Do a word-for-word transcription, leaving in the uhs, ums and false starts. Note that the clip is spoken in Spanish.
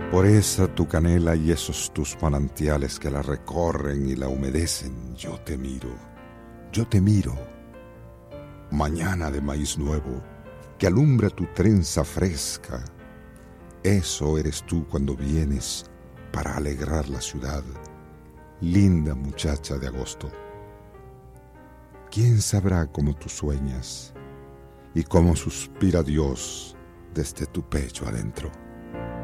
Por esa tu canela y esos tus manantiales que la recorren y la humedecen, yo te miro, yo te miro. Mañana de maíz nuevo, que alumbra tu trenza fresca. Eso eres tú cuando vienes para alegrar la ciudad, linda muchacha de agosto. ¿Quién sabrá cómo tú sueñas y cómo suspira Dios desde tu pecho adentro?